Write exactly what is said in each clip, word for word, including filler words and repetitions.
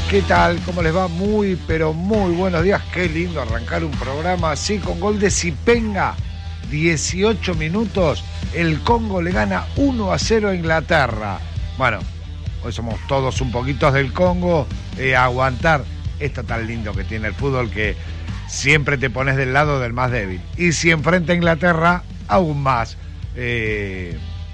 ¿Qué tal? ¿Cómo les va? Muy, pero muy buenos días. Qué lindo arrancar un programa así con gol de Zipenga. dieciocho minutos. El Congo le gana uno a cero a Inglaterra. Bueno, hoy somos todos un poquitos del Congo. Eh, aguantar esto tan lindo que tiene el fútbol, que siempre te pones del lado del más débil. Y si enfrenta a Inglaterra, aún más. Eh...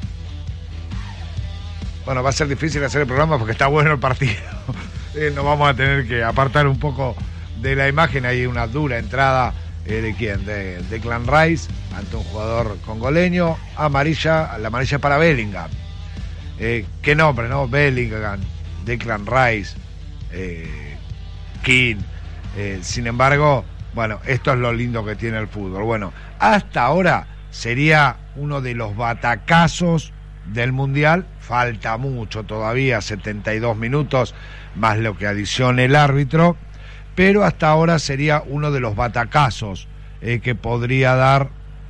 Bueno, va a ser difícil hacer el programa porque está bueno el partido. Eh, nos vamos a tener que apartar un poco de la imagen. Hay una dura entrada eh, de quién, de Declan Rice ante un jugador congoleño. Amarilla, la amarilla para Bellingham. Eh, qué nombre, ¿no? Bellingham, Declan Rice, eh, King. Eh, sin embargo, bueno, esto es lo lindo que tiene el fútbol. Bueno, hasta ahora sería uno de los batacazos del Mundial. Falta mucho todavía, setenta y dos minutos, más lo que adicione el árbitro, pero hasta ahora sería uno de los batacazos eh, que podría dar...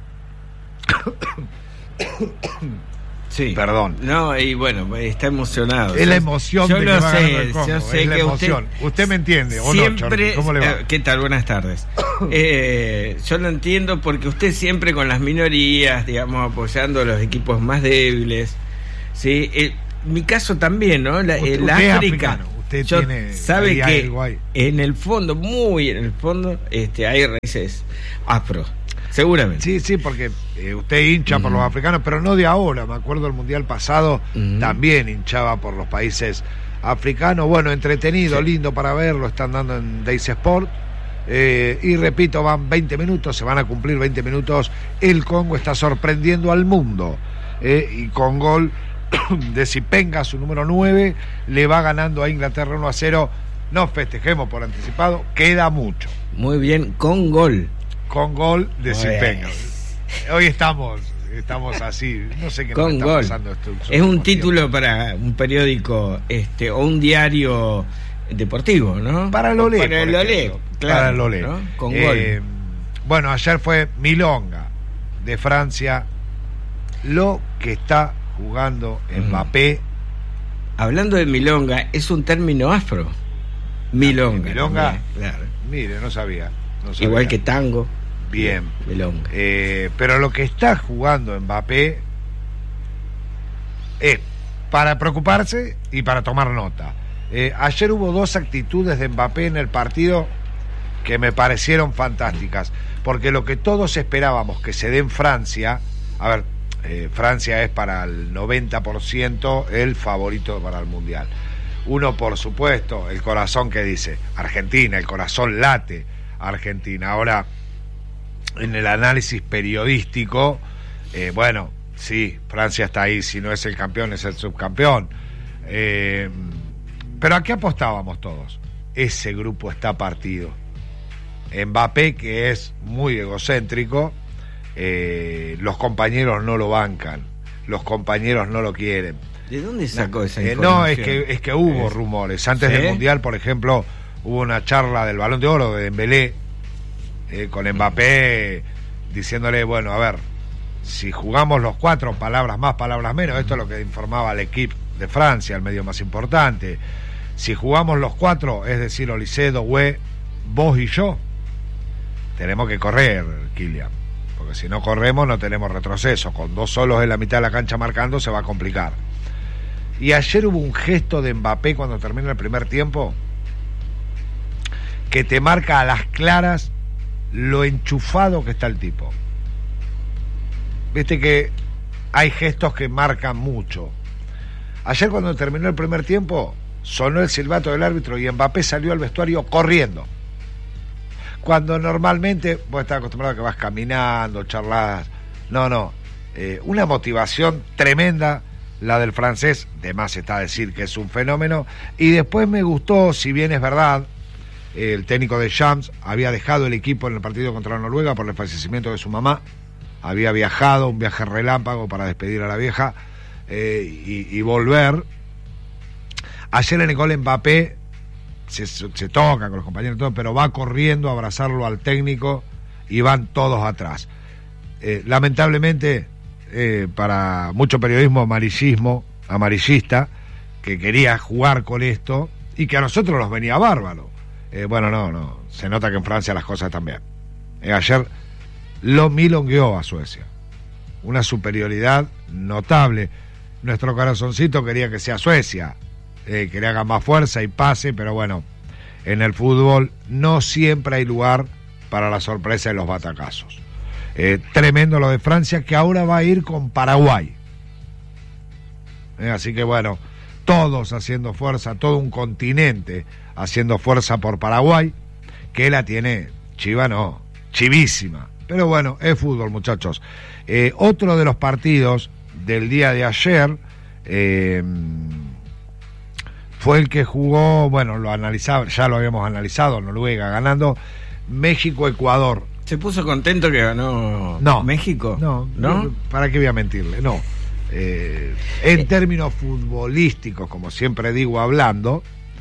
Sí. Perdón. No, y bueno, está emocionado. Es la emoción yo de lo que va sé, ganando el Congo. yo sé es la que emoción. usted, usted me entiende, ¿o siempre, no, Chorri? ¿Cómo le va? Eh, ¿Qué tal? Buenas tardes. eh, yo lo entiendo porque usted siempre con las minorías, digamos, apoyando a los equipos más débiles. Sí, eh, mi caso también, ¿no? La, usted, el usted es África, africano. Usted yo, tiene sabe ahí que algo ahí. En el fondo, muy en el fondo, este, hay raíces afro. Seguramente. Sí, sí, porque eh, usted hincha uh-huh. por los africanos, pero no de ahora. Me acuerdo el Mundial pasado, uh-huh. también hinchaba por los países africanos. Bueno, entretenido, sí. lindo para ver, lo están dando en Days Sport. Eh, y repito, van veinte minutos, se van a cumplir veinte minutos. El Congo está sorprendiendo al mundo. Eh, y con gol de Zipenga, su número nueve, le va ganando a Inglaterra uno a cero. No festejemos por anticipado, queda mucho. Muy bien, con gol. Con gol de Zipenga. Hoy estamos estamos así, no sé qué nos está gol. pasando esto. Es un título tiempo. Para un periódico este o un diario deportivo, ¿no? Para el Olé. Para el Olé, claro. Para el Olé. ¿No? Con eh, gol. Bueno, ayer fue Milonga de Francia. Lo que está jugando Mbappé. Mm. Hablando de Milonga, es un término afro. Milonga. Milonga, también, claro. Mire, no sabía. No sabía. Igual que tango. Bien. Milonga. Eh, pero lo que está jugando Mbappé es para preocuparse y para tomar nota. Eh, ayer hubo dos actitudes de Mbappé en el partido que me parecieron fantásticas, porque lo que todos esperábamos que se dé en Francia, a ver, eh, Francia es para el noventa por ciento el favorito para el Mundial. Uno, por supuesto, el corazón que dice Argentina, el corazón late Argentina. Ahora, en el análisis periodístico, eh, bueno, sí, Francia está ahí, si no es el campeón, es el subcampeón. Eh, pero ¿a qué apostábamos todos? Ese grupo está partido. Mbappé, que es muy egocéntrico, eh, los compañeros no lo bancan, los compañeros no lo quieren. ¿De dónde sacó esa eh, información? No, es que, es que hubo es... rumores. Antes ¿Sí? del Mundial, por ejemplo, hubo una charla del Balón de Oro de Dembélé eh, con Mbappé diciéndole, bueno, a ver, si jugamos los cuatro, palabras más, palabras menos, esto es lo que informaba el equipo de Francia, el medio más importante. Si jugamos los cuatro, es decir, Olise, Doué, vos y yo, tenemos que correr, Kylian, porque si no corremos no tenemos retroceso. Con dos solos en la mitad de la cancha marcando se va a complicar. Y ayer hubo un gesto de Mbappé cuando termina el primer tiempo que te marca a las claras lo enchufado que está el tipo. Viste que hay gestos que marcan mucho. Ayer cuando terminó el primer tiempo sonó el silbato del árbitro y Mbappé salió al vestuario corriendo. Cuando normalmente vos estás acostumbrado a que vas caminando, charlas. No, no. Eh, una motivación tremenda la del francés, de más está decir que es un fenómeno. Y después me gustó, si bien es verdad, el técnico de Shams había dejado el equipo en el partido contra Noruega por el fallecimiento de su mamá, había viajado, un viaje relámpago para despedir a la vieja eh, y, y volver. Ayer en el gol Mbappé se, se toca con los compañeros y todo, pero va corriendo a abrazarlo al técnico y van todos atrás. Eh, lamentablemente eh, para mucho periodismo amarillismo, amarillista, que quería jugar con esto, y que a nosotros nos venía bárbaro. Eh, bueno, no, no, se nota que en Francia las cosas también. Eh, ayer lo milongueó a Suecia. Una superioridad notable. Nuestro corazoncito quería que sea Suecia, eh, que le haga más fuerza y pase, pero bueno, en el fútbol no siempre hay lugar para la sorpresa y los batacazos. Eh, tremendo lo de Francia, que ahora va a ir con Paraguay. Eh, así que bueno, todos haciendo fuerza, todo un continente haciendo fuerza por Paraguay, que la tiene chiva, no, chivísima. Pero bueno, es fútbol, muchachos. Eh, otro de los partidos del día de ayer eh, fue el que jugó, bueno, lo analizaba, ya lo habíamos analizado, Noruega ganando, México-Ecuador. ¿Se puso contento que ganó no, México? No, ¿no? ¿Para qué voy a mentirle? No. Eh, en eh. términos futbolísticos, como siempre digo hablando,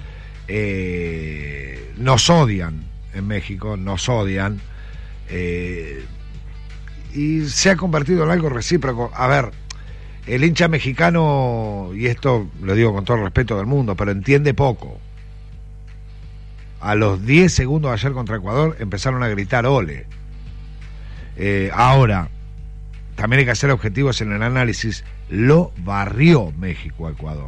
eh, nos odian en México, nos odian, eh, y se ha convertido en algo recíproco. A ver, el hincha mexicano, y esto lo digo con todo el respeto del mundo, pero entiende poco. A los diez segundos de ayer contra Ecuador empezaron a gritar ole. Eh, ahora, también hay que hacer objetivos en el análisis. Lo barrió México a Ecuador.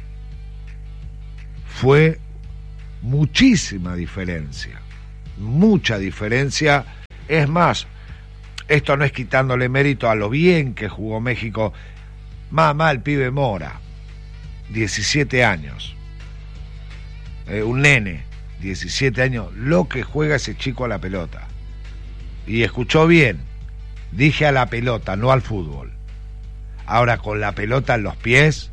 Fue muchísima diferencia. Mucha diferencia. Es más, esto no es quitándole mérito a lo bien que jugó México. Mamá, el pibe Mora, diecisiete años. Eh, un nene. diecisiete años, lo que juega ese chico a la pelota. Y escuchó bien, dije a la pelota, no al fútbol. Ahora, con la pelota en los pies,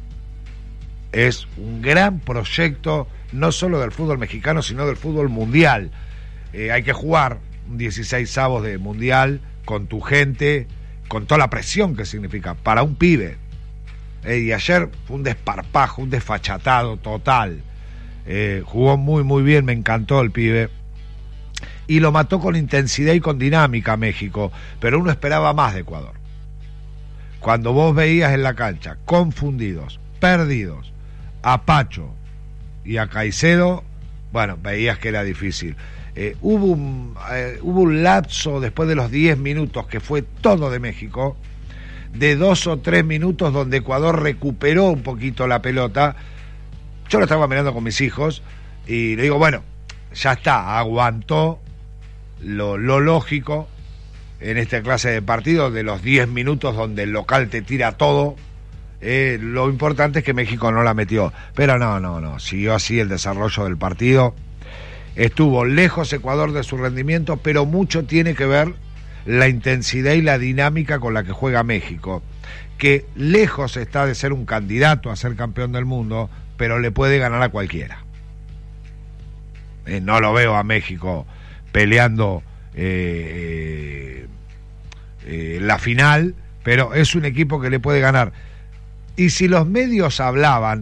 es un gran proyecto, no solo del fútbol mexicano, sino del fútbol mundial. Eh, hay que jugar un dieciseisavos de mundial con tu gente, con toda la presión que significa para un pibe. Eh, y ayer fue un desparpajo, un desfachatado total. Eh, jugó muy muy bien, me encantó el pibe y lo mató con intensidad y con dinámica México, pero uno esperaba más de Ecuador. Cuando vos veías en la cancha confundidos, perdidos a Pacho y a Caicedo, bueno, veías que era difícil. Eh, hubo, un, eh, hubo un lapso después de los diez minutos que fue todo de México, de dos o tres minutos donde Ecuador recuperó un poquito la pelota. Yo lo estaba mirando con mis hijos y le digo, bueno, ya está, aguantó lo, lo lógico en esta clase de partido de los diez minutos donde el local te tira todo. Eh, lo importante es que México no la metió, pero no, no, no, siguió así el desarrollo del partido. Estuvo lejos Ecuador de su rendimiento, pero mucho tiene que ver la intensidad y la dinámica con la que juega México, que lejos está de ser un candidato a ser campeón del mundo, pero le puede ganar a cualquiera. Eh, no lo veo a México peleando eh, eh, la final, pero es un equipo que le puede ganar. Y si los medios hablaban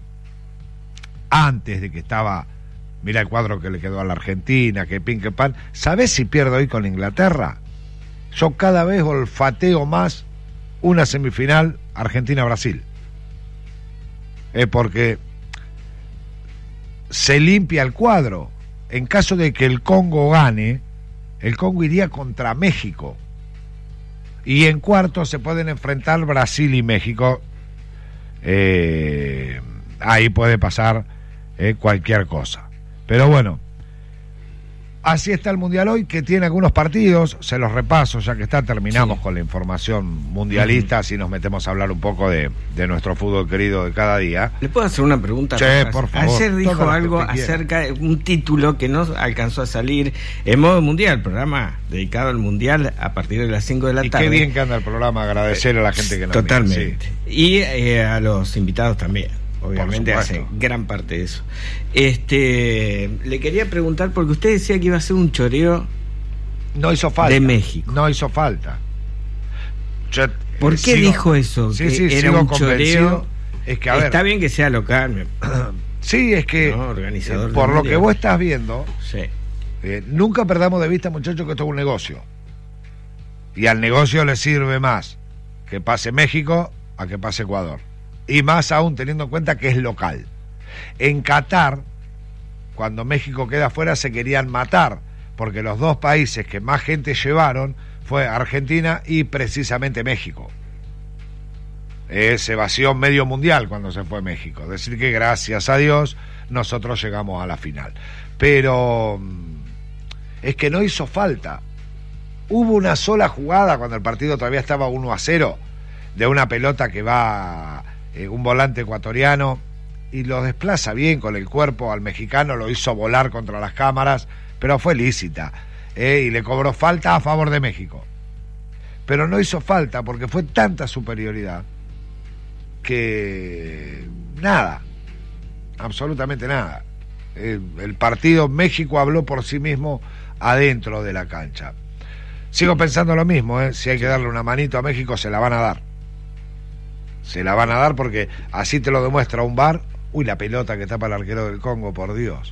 antes de que estaba, mira el cuadro que le quedó a la Argentina, que pin que pan, ¿sabés si pierdo hoy con Inglaterra? Yo cada vez olfateo más una semifinal Argentina-Brasil. Es porque se limpia el cuadro. En caso de que el Congo gane, el Congo iría contra México. Y en cuartos se pueden enfrentar Brasil y México. Eh, ahí puede pasar eh, cualquier cosa. Pero bueno, así está el Mundial hoy, que tiene algunos partidos, se los repaso, ya que está, terminamos sí. con la información mundialista, uh-huh. así nos metemos a hablar un poco de, de nuestro fútbol querido de cada día. ¿Le puedo hacer una pregunta? Sí, por favor. Ayer dijo algo acerca de un título que no alcanzó a salir en modo mundial, programa dedicado al mundial a partir de las cinco de la y tarde. Y qué bien que anda el programa, agradecer a la gente que nos Totalmente. Sí. Y eh, a los invitados también. Obviamente hace gran parte de eso. Este, le quería preguntar, porque usted decía que iba a ser un choreo. No hizo falta. De México. No hizo falta. Yo, ¿Por qué sigo, dijo eso? Sí, que sí, era un choreo. Es que, a ver, está bien que sea local. Sí, es que no, organizador eh, por lo que vos estás viendo, sí. eh, nunca perdamos de vista, muchachos, que esto es un negocio. Y al negocio le sirve más que pase México a que pase Ecuador. Y más aún teniendo en cuenta que es local. En Qatar, cuando México queda afuera, se querían matar, porque los dos países que más gente llevaron fue Argentina y precisamente México. Eh, se vació medio mundial cuando se fue México. Es decir que gracias a Dios nosotros llegamos a la final. Pero es que no hizo falta. Hubo una sola jugada cuando el partido todavía estaba uno a cero, de una pelota que va eh, un volante ecuatoriano y lo desplaza bien con el cuerpo al mexicano, lo hizo volar contra las cámaras, pero fue lícita, eh, y le cobró falta a favor de México. Pero no hizo falta porque fue tanta superioridad que nada, absolutamente nada. El, el partido, México habló por sí mismo adentro de la cancha. Sigo pensando lo mismo, ¿eh? Si hay que darle una manito a México, se la van a dar. Se la van a dar porque así te lo demuestra un V A R. Uy, la pelota que tapa el arquero del Congo, por Dios.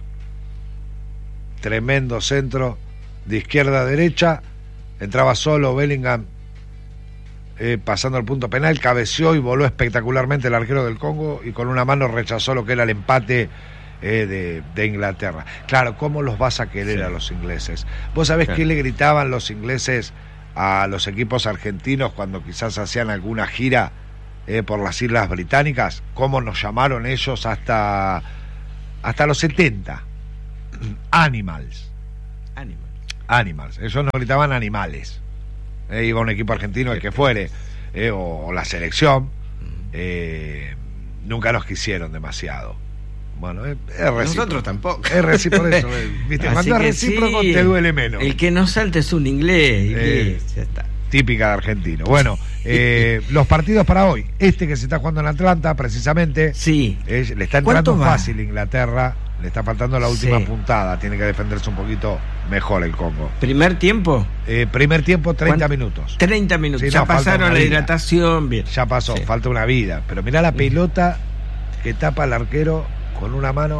Tremendo centro de izquierda a derecha. Entraba solo Bellingham, eh, pasando el punto penal, cabeció y voló espectacularmente el arquero del Congo y con una mano rechazó lo que era el empate eh, de, de Inglaterra. Claro, ¿cómo los vas a querer sí. a los ingleses? ¿Vos sabés claro. qué le gritaban los ingleses a los equipos argentinos cuando quizás hacían alguna gira eh, por las Islas Británicas? ¿Cómo nos llamaron ellos hasta, hasta los setenta? Animals. Animals. Animals. Ellos no gritaban animales. Eh, iba un equipo argentino, el que fuere, eh, o, o la selección, eh, nunca los quisieron demasiado. Bueno, es, es recíproco. Nosotros tampoco. Es recíproco eso, ¿viste? Cuando es recíproco sí, te duele menos. El que no salte es un inglés. Eh, ya está. Típica de argentino. Bueno, eh, los partidos para hoy. Este que se está jugando en Atlanta, precisamente. Sí. Eh, le está entrando fácil Inglaterra. Le está faltando la última sí. puntada. Tiene que defenderse un poquito mejor el Congo. ¿Primer tiempo? Eh, primer tiempo, treinta minutos. treinta minutos. Sí, ya no, pasaron la hidratación. Bien. Ya pasó, sí. falta una vida. Pero mirá la pelota que tapa el arquero con una mano.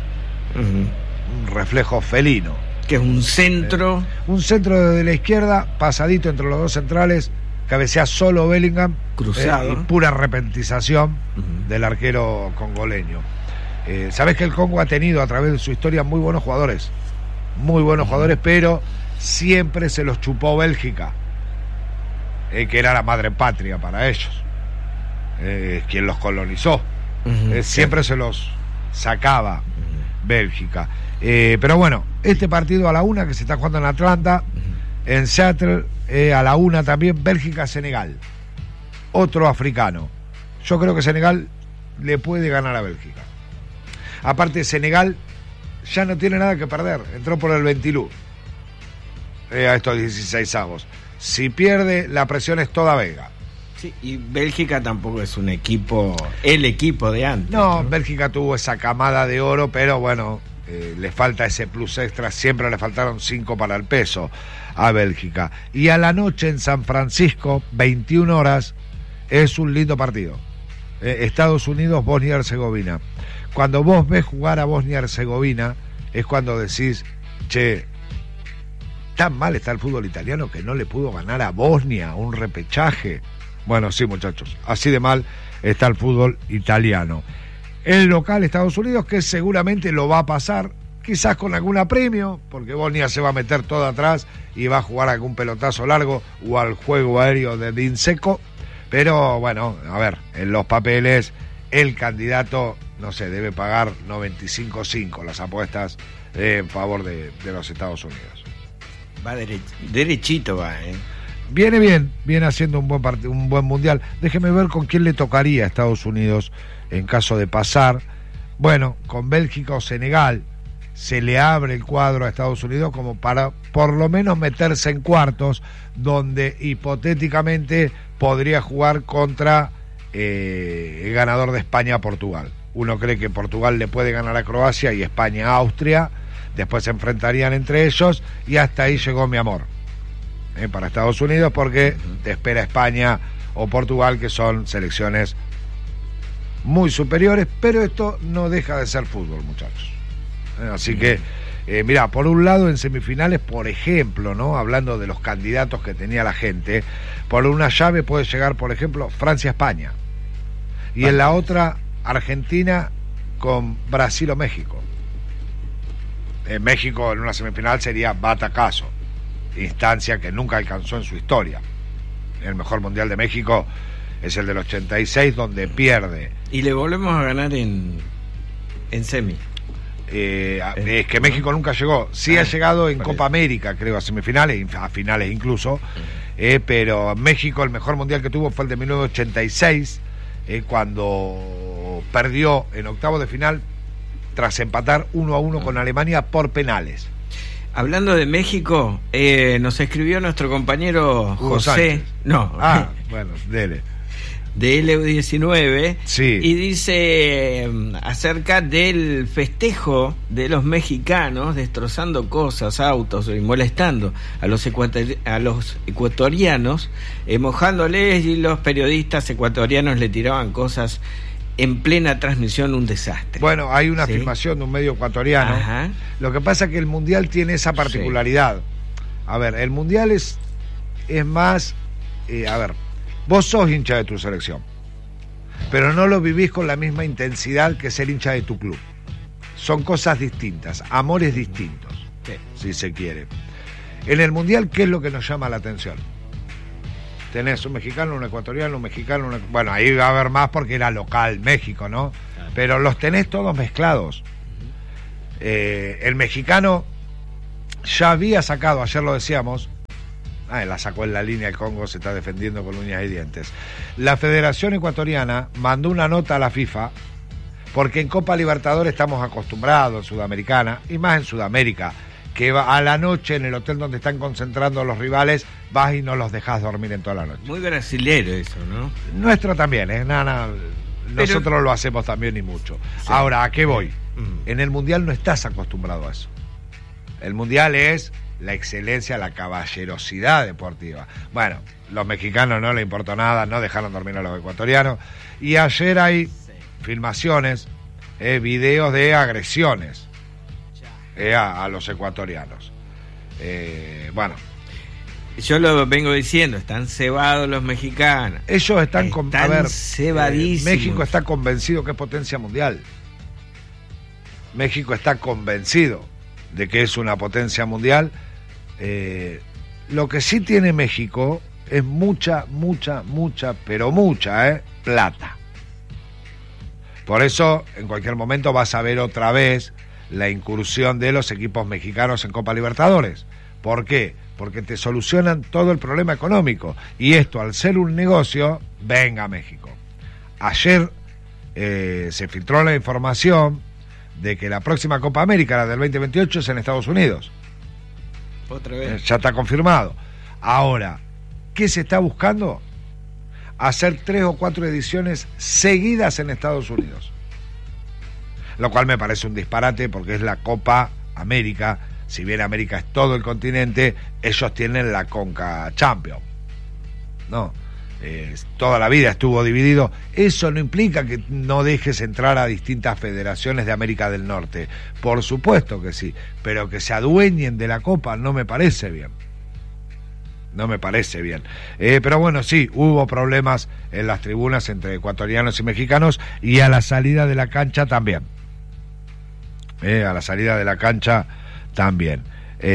Uh-huh. Un reflejo felino. Que es un centro. Eh, un centro de la izquierda, pasadito entre los dos centrales. Cabecea solo Bellingham. Cruzado. Eh, y pura repentización uh-huh. del arquero congoleño. Eh, Sabés que el Congo ha tenido a través de su historia muy buenos jugadores, muy buenos uh-huh. jugadores, pero siempre se los chupó Bélgica, eh, que era la madre patria para ellos, eh, quien los colonizó, uh-huh. eh, siempre sí. se los sacaba uh-huh. Bélgica. Eh, pero bueno, este partido a la una que se está jugando en Atlanta, uh-huh. en Seattle, eh, a la una también Bélgica-Senegal, otro africano. Yo creo que Senegal le puede ganar a Bélgica. Aparte, Senegal ya no tiene nada que perder. Entró por el Ventilú eh, a estos dieciseisavos. Si pierde, la presión es toda Vega. Sí, y Bélgica tampoco es un equipo, el equipo de antes. No, ¿no? Bélgica tuvo esa camada de oro, pero bueno, eh, le falta ese plus extra. Siempre le faltaron cinco para el peso a Bélgica. Y a la noche en San Francisco, veintiuna horas, es un lindo partido. Eh, Estados Unidos, Bosnia y Herzegovina. Cuando vos ves jugar a Bosnia y Herzegovina, es cuando decís, che, tan mal está el fútbol italiano que no le pudo ganar a Bosnia un repechaje. Bueno, sí, muchachos, así de mal está el fútbol italiano. El local Estados Unidos, que seguramente lo va a pasar, quizás con algún apremio, porque Bosnia se va a meter todo atrás y va a jugar algún pelotazo largo o al juego aéreo de Dinseco. Pero bueno, a ver, en los papeles el candidato, no sé, debe pagar noventa y cinco cinco las apuestas eh, en favor de, de los Estados Unidos. Va derech, derechito, va, ¿eh? Viene bien, viene haciendo un buen part- un buen mundial. Déjeme ver con quién le tocaría a Estados Unidos en caso de pasar. Bueno, con Bélgica o Senegal se le abre el cuadro a Estados Unidos como para por lo menos meterse en cuartos, donde hipotéticamente podría jugar contra eh, el ganador de España-Portugal. Uno cree que Portugal le puede ganar a Croacia y España a Austria, después se enfrentarían entre ellos y hasta ahí llegó mi amor eh, para Estados Unidos, porque te espera España o Portugal, que son selecciones muy superiores, pero esto no deja de ser fútbol, muchachos. Eh, así que Eh, mirá, por un lado en semifinales, por ejemplo, ¿no? Hablando de los candidatos que tenía la gente, por una llave puede llegar, por ejemplo, Francia-España. Y vale. En la otra, Argentina con Brasil o México. En México en una semifinal sería batacazo, instancia que nunca alcanzó en su historia. El mejor mundial de México es el del ochenta y seis, donde pierde. Y le volvemos a ganar en, en semi. Eh, eh, es que México nunca llegó. Sí ah, ha llegado en Copa América, creo, a semifinales, a finales incluso. Eh, pero México, el mejor mundial que tuvo fue el de mil novecientos ochenta y seis, eh, cuando perdió en octavos de final tras empatar uno a uno con Alemania por penales. Hablando de México, eh, nos escribió nuestro compañero Hugo José. Sánchez. No. Ah, bueno, dele. De L U diecinueve, sí. Y dice eh, acerca del festejo de los mexicanos destrozando cosas, autos y molestando a los, ecuator- a los ecuatorianos, eh, mojándoles, y los periodistas ecuatorianos le tiraban cosas en plena transmisión, un desastre. Bueno, hay una ¿Sí? filmación de un medio ecuatoriano. Ajá. Lo que pasa es que el Mundial tiene esa particularidad. Sí. A ver, el Mundial es, es más... Eh, a ver... Vos sos hincha de tu selección, pero no lo vivís con la misma intensidad que ser hincha de tu club. Son cosas distintas, amores distintos, sí, si se quiere. En el Mundial, ¿qué es lo que nos llama la atención? Tenés un mexicano, un ecuatoriano, un mexicano... Una... Bueno, ahí va a haber más porque era local, México, ¿no? Claro. Pero los tenés todos mezclados. Uh-huh. Eh, el mexicano ya había sacado, ayer lo decíamos... Ah, la sacó en la línea, el Congo se está defendiendo con uñas y dientes. La Federación Ecuatoriana mandó una nota a la FIFA, porque en Copa Libertadores estamos acostumbrados, en Sudamericana, y más en Sudamérica, que va a la noche en el hotel donde están concentrando los rivales, vas y no los dejas dormir en toda la noche. Muy brasilero eso, ¿no? Nuestro también, ¿eh? Nada, nosotros Pero... lo hacemos también y mucho. Sí. Ahora, ¿a qué voy? Mm. En el Mundial no estás acostumbrado a eso. El Mundial es... la excelencia, la caballerosidad deportiva. Bueno, los mexicanos no les importó nada, no dejaron dormir a los ecuatorianos. Y ayer hay filmaciones, eh, videos de agresiones eh, a, a los ecuatorianos. Eh, bueno. Yo lo vengo diciendo, están cebados los mexicanos. Ellos están, con, a ver, cebadísimos. Eh, México está convencido que es potencia mundial. México está convencido de que es una potencia mundial. Eh, lo que sí tiene México es mucha, mucha, mucha, pero mucha, ¿eh? plata. Por eso, en cualquier momento vas a ver otra vez la incursión de los equipos mexicanos en Copa Libertadores. ¿Por qué? Porque te solucionan todo el problema económico. Y esto, al ser un negocio, venga a México. Ayer eh, se filtró la información de que la próxima Copa América, la del veinte veintiocho, es en Estados Unidos. Otra vez. Ya está confirmado. Ahora, ¿qué se está buscando? Hacer tres o cuatro ediciones seguidas en Estados Unidos. Lo cual me parece un disparate, porque es la Copa América. Si bien América es todo el continente, ellos tienen la Conca Champions. No, eh, toda la vida estuvo dividido. Eso no implica que no dejes entrar a distintas federaciones de América del Norte. Por supuesto que sí, pero que se adueñen de la Copa no me parece bien. No me parece bien. Eh, pero bueno, sí, hubo problemas en las tribunas entre ecuatorianos y mexicanos, y a la salida de la cancha también. Eh, a la salida de la cancha también.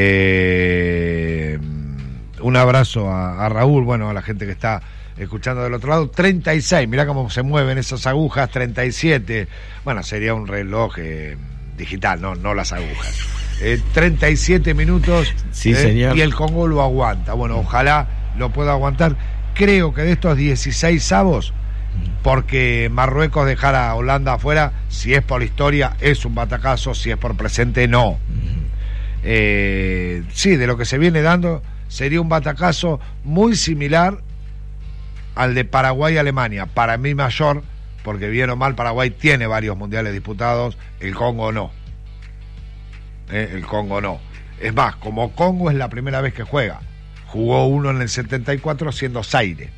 Eh, un abrazo a, a Raúl, bueno, a la gente que está escuchando del otro lado. Treinta y seis, mirá cómo se mueven esas agujas. Treinta y siete, bueno, sería un reloj eh, digital, no, no las agujas. Eh, treinta y siete minutos, sí, eh, señor. Y el Congo lo aguanta. Bueno, ojalá lo pueda aguantar. Creo que de estos dieciséis avos, porque Marruecos dejar a Holanda afuera, si es por historia es un batacazo, si es por presente no. Eh, sí, de lo que se viene dando sería un batacazo muy similar al de Paraguay-Alemania, para mí mayor, porque bien o mal Paraguay tiene varios mundiales disputados, el Congo no. Eh, el Congo no. Es más, como Congo es la primera vez que juega, jugó uno en el setenta y cuatro siendo Zaire.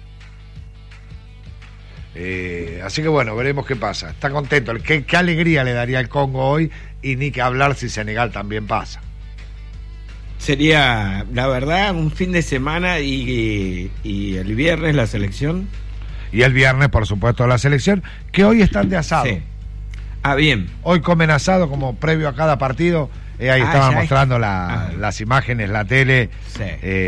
Eh, así que bueno, veremos qué pasa. Está contento. ¿Qué, qué alegría le daría el Congo hoy? Y ni que hablar si Senegal también pasa. Sería, la verdad, un fin de semana y, y, y el viernes la selección. Y el viernes, por supuesto, la selección, que hoy están de asado. Sí. Ah, bien. Hoy comen asado como previo a cada partido. Eh, ahí Ah, estaban ya mostrando es... la, ah. las imágenes, la tele. Sí.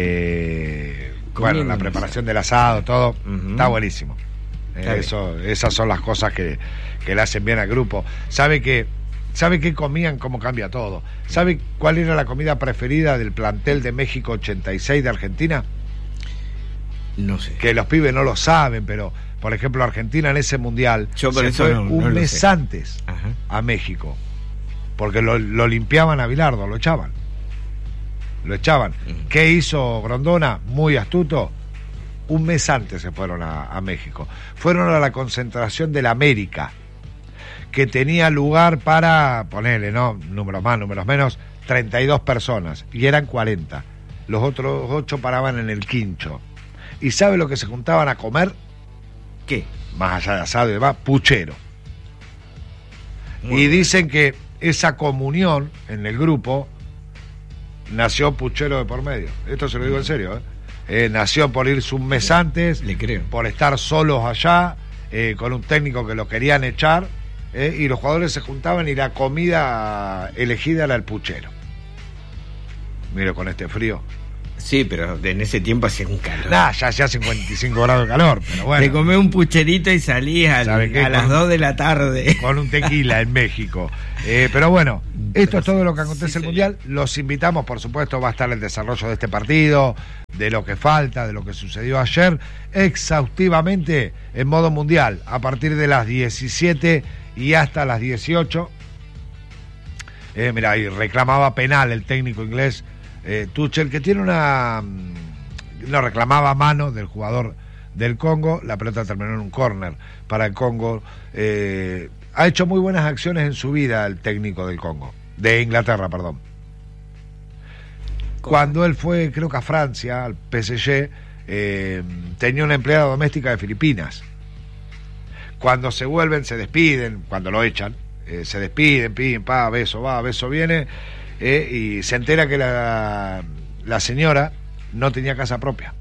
Eh, bueno, Comiendo. la preparación del asado, todo. Uh-huh. Está buenísimo. Eh, Está eso, esas son las cosas que, que le hacen bien al grupo. ¿Sabe que ¿Sabe qué comían? Cómo cambia todo. ¿Sabe cuál era la comida preferida del plantel de México ochenta y seis de Argentina? No sé. Que los pibes no lo saben, pero por ejemplo Argentina en ese mundial Yo por se eso fue no- un no lo mes sé. antes Ajá. a México, porque lo, lo limpiaban a Bilardo, lo echaban. Lo echaban. Ujú. ¿Qué hizo Grondona? Muy astuto. Un mes antes se fueron a, a México. Fueron a la concentración de la América, que tenía lugar para, ponele, ¿no? Números más, números menos, treinta y dos personas, y eran cuarenta. Los otros ocho paraban en el quincho. ¿Y sabe lo que se juntaban a comer? ¿Qué? Más allá de asado y demás, puchero. Muy Y bueno. dicen que esa comunión en el grupo nació puchero de por medio. Esto se lo digo en serio, ¿eh? Eh, nació por irse un mes antes, Le creo. por estar solos allá, eh, con un técnico que lo querían echar, eh, y los jugadores se juntaban y la comida elegida era el puchero. Mire, con este frío. Sí, pero en ese tiempo hacía un calor. Nah, ya hacía cincuenta y cinco grados de calor, pero bueno. Te comés un pucherito y salís al- ¿Sabe qué? a las Con- dos de la tarde. Con un tequila en México. Eh, pero bueno, esto es todo lo que acontece Sí, en el señor. Mundial. Los invitamos, por supuesto, va a estar el desarrollo de este partido, de lo que falta, de lo que sucedió ayer, exhaustivamente en modo mundial, a partir de las diecisiete y hasta las dieciocho. Eh, mira, y reclamaba penal el técnico inglés eh, Tuchel, que tiene una... No, reclamaba mano del jugador del Congo. La pelota terminó en un córner para el Congo. Eh, ha hecho muy buenas acciones en su vida el técnico del Congo, de Inglaterra, perdón. Cuando él fue, creo que a Francia, al P S G, eh, tenía una empleada doméstica de Filipinas. Cuando se vuelven, se despiden, cuando lo echan, eh, se despiden, piden, pa, beso va, beso viene, eh, y se entera que la, la señora no tenía casa propia.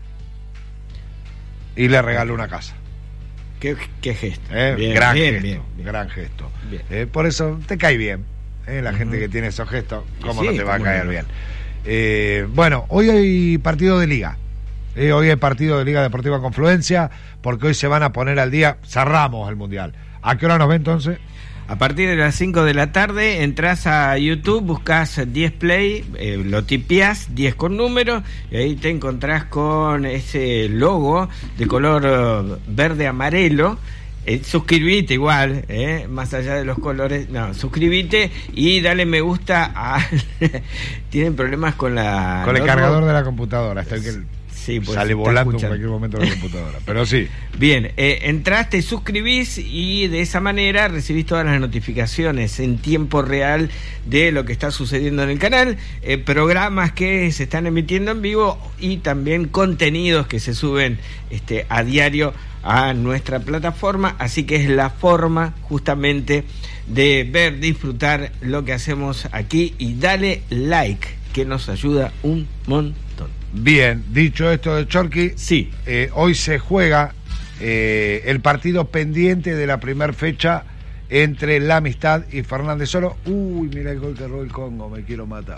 Y le regaló una casa. ¿Qué, qué gesto? Eh, Bien, gran bien, gesto, bien, bien. gran gesto. Bien. Eh, por eso te cae bien, eh, la Ujú. gente que tiene esos gestos, ¿cómo Sí, no te va a cómo caer no. bien? Eh, bueno, hoy hay partido de liga. Eh, hoy hay partido de Liga Deportiva Confluencia, porque hoy se van a poner al día, cerramos el Mundial. ¿A qué hora nos ve entonces? A partir de las cinco de la tarde entras a YouTube, buscas diez Play, eh, lo tipeás, diez con número, y ahí te encontrás con ese logo de color eh, verde-amarelo. Eh, suscribite igual, eh, más allá de los colores. No, suscribite y dale me gusta a... Tienen problemas con la... Con el no, cargador no. de la computadora, hasta el que Sí, pues, sale está volando en escuchando. cualquier momento de la computadora. Pero sí, Bien, eh, entras, te suscribís y de esa manera recibís todas las notificaciones en tiempo real de lo que está sucediendo en el canal, eh, programas que se están emitiendo en vivo y también contenidos que se suben este, a diario a nuestra plataforma, así que es la forma justamente de ver, disfrutar lo que hacemos aquí y dale like, que nos ayuda un montón. bien, dicho esto de Chorqui, Sí. eh, hoy se juega eh, el partido pendiente de la primera fecha entre La Amistad y Fernández Oro. Uy, mira el gol que erró el Congo, me quiero matar.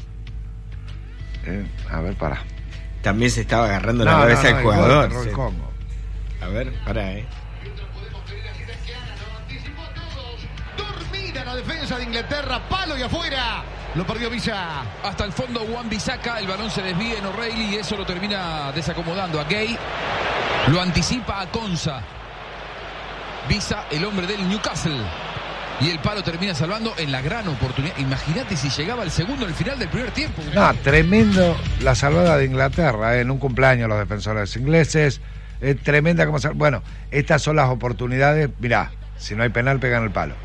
Eh, a ver, para. También se estaba agarrando la cabeza el jugador. El, gol que erró el Sí. Congo. A ver, pará, eh. Dormida la defensa de Inglaterra, palo y afuera. Lo perdió Villa. Hasta el fondo Wan-Bissaka, el balón se desvía en O'Reilly y eso lo termina desacomodando a Gay. Lo anticipa a Konsa. Visa, el hombre del Newcastle. Y el palo termina salvando en la gran oportunidad. Imagínate si llegaba el segundo al final del primer tiempo. No, tremendo la salvada de Inglaterra, eh, en un cumpleaños los defensores ingleses. Eh, tremenda como sal... Bueno, estas son las oportunidades. Mirá, si no hay penal, pegan el palo.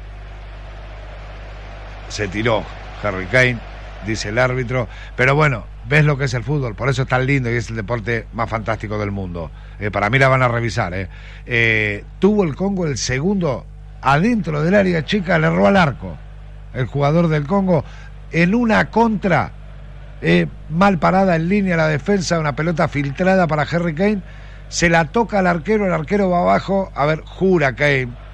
Se tiró Harry Kane, dice el árbitro. Pero bueno, ves lo que es el fútbol. Por eso es tan lindo y es el deporte más fantástico del mundo. Eh, para mí la van a revisar. Eh. Eh, tuvo el Congo el segundo adentro del área chica, le erró al arco. El jugador del Congo en una contra. Eh, mal parada en línea la defensa, una pelota filtrada para Harry Kane, se la toca al arquero, el arquero va abajo, a ver, jura Kane,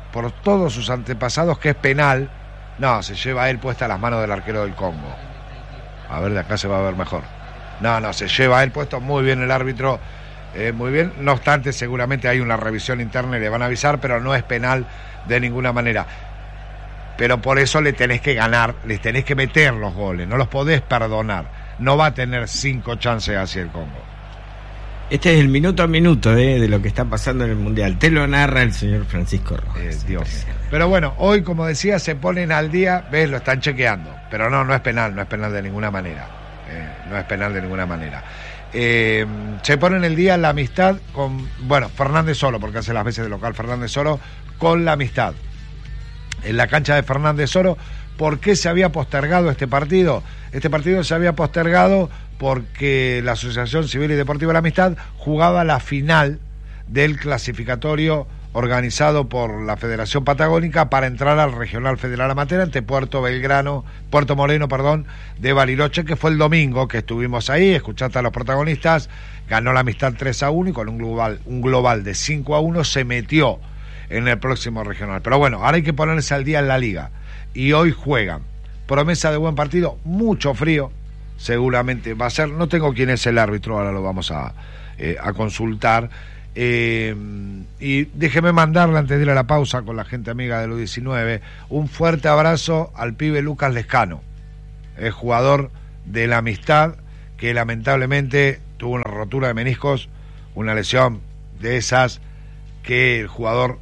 por todos sus antepasados que es penal. No, se lleva él puesta las manos del arquero del Congo. A ver, de acá se va a ver mejor. No, no, se lleva él puesto muy bien el árbitro, eh, muy bien. No obstante, seguramente hay una revisión interna y le van a avisar, pero no es penal de ninguna manera. Pero por eso le tenés que ganar, les tenés que meter los goles, no los podés perdonar. No va a tener cinco chances hacia el Congo. Este es el minuto a minuto eh, de lo que está pasando en el Mundial. Te lo narra el señor Francisco Rojas. Eh, Dios mío. Pero bueno, hoy, como decía, se ponen al día, ves, lo están chequeando. Pero no, no es penal, no es penal de ninguna manera. Eh, no es penal de ninguna manera. Eh, se ponen el día la amistad con, bueno, Fernández Solo, porque hace las veces de local Fernández Solo, con la amistad. En la cancha de Fernández Solo, ¿por qué se había postergado este partido? Este partido se había postergado porque la Asociación Civil y Deportiva La Amistad jugaba la final del clasificatorio organizado por la Federación Patagónica para entrar al Regional Federal Amateur ante Puerto Belgrano, Puerto Moreno, perdón, de Bariloche, que fue el domingo que estuvimos ahí. Escuchaste a los protagonistas, ganó La Amistad tres a uno y con un global, un global de cinco a uno se metió en el próximo regional. Pero bueno, ahora hay que ponerse al día en la liga y hoy juegan. Promesa de buen partido, mucho frío, seguramente va a ser. No tengo quién es el árbitro, ahora lo vamos a, eh, a consultar. Eh, y déjeme mandarle, antes de ir a la pausa con la gente amiga del U diecinueve, un fuerte abrazo al pibe Lucas Lescano, el jugador de La Amistad, que lamentablemente tuvo una rotura de meniscos, una lesión de esas que el jugador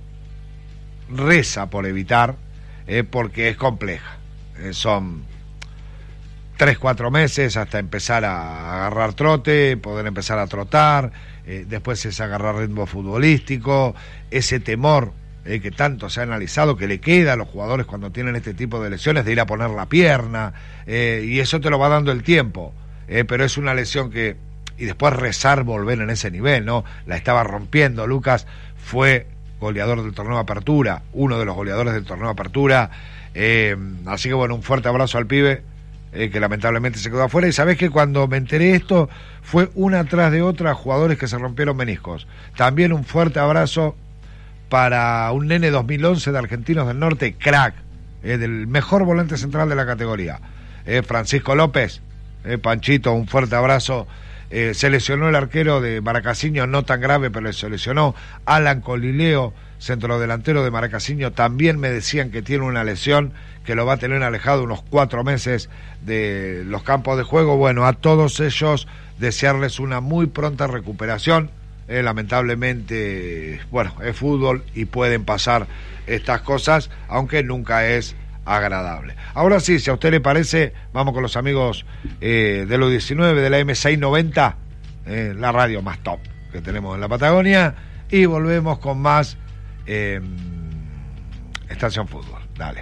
reza por evitar, eh, porque es compleja. Eh, son tres, cuatro meses hasta empezar a agarrar trote, poder empezar a trotar, eh, después es agarrar ritmo futbolístico, ese temor eh, que tanto se ha analizado, que le queda a los jugadores cuando tienen este tipo de lesiones, de ir a poner la pierna, eh, y eso te lo va dando el tiempo, eh, pero es una lesión que, y después rezar volver en ese nivel, ¿no? La estaba rompiendo. Lucas fue goleador del torneo de Apertura, uno de los goleadores del torneo de Apertura, eh, así que bueno, un fuerte abrazo al pibe, Eh, que lamentablemente se quedó afuera. Y sabés que cuando me enteré esto, fue una tras de otra jugadores que se rompieron meniscos. También un fuerte abrazo para un nene dos mil once de Argentinos del Norte, crack, eh, del mejor volante central de la categoría, eh, Francisco López, eh, Panchito, un fuerte abrazo. Eh, se lesionó el arquero de Maracasiño, no tan grave, pero se lesionó. Alan Colileo, centrodelantero de Maracasiño, también me decían que tiene una lesión que lo va a tener alejado unos cuatro meses de los campos de juego. Bueno, a todos ellos desearles una muy pronta recuperación. Eh, lamentablemente, bueno, es fútbol y pueden pasar estas cosas, aunque nunca es agradable. Ahora sí, si a usted le parece, vamos con los amigos eh, de los diecinueve de la M seiscientos noventa, eh, la radio más top que tenemos en la Patagonia, y volvemos con más eh, Estación Fútbol. Dale.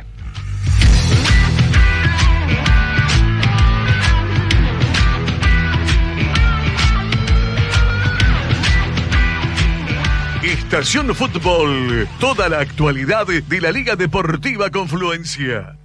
Estación Fútbol, toda la actualidad de la Liga Deportiva Confluencia.